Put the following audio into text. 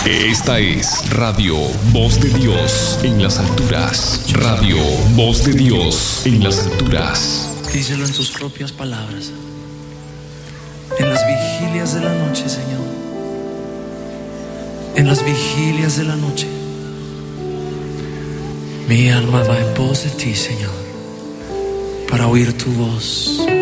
Esta es Radio Voz de Dios en las alturas. Radio Voz de Dios en las alturas. Díselo en tus propias palabras. En las vigilias de la noche, Señor. En las vigilias de la noche. Mi alma va en pos de ti, Señor, para oír tu voz.